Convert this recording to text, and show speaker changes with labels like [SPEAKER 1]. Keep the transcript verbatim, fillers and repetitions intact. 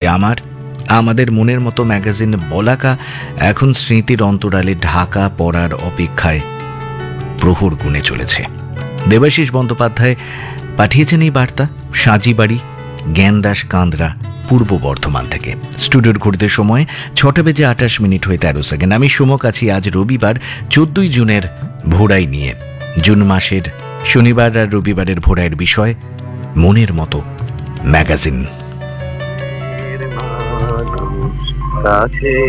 [SPEAKER 1] আমার আমাদের মনের মতো ম্যাগাজিন বলাকা এখন স্মৃতির অন্তরালে ঢাকা পড়ার অপেক্ষায় প্রহর গুনে চলেছে। দেবাশিস বন্দ্যোপাধ্যায় পাঠিয়েছেন এই বার্তা সাজিবাড়ি, জ্ঞানদাস কান্দ্রা, পূর্ব বর্ধমান থেকে। স্টুডিওর ঘুরতে সময় ছটা বেজে আঠাশ মিনিট হয়ে তেরো সেকেন্ড। আমি সুমক আছি আজ রবিবার চোদ্দই জুনের ভোরাই নিয়ে। জুন মাসের শনিবার আর রবিবারের ভোরাইয়ের বিষয় মনের মতো ম্যাগাজিন।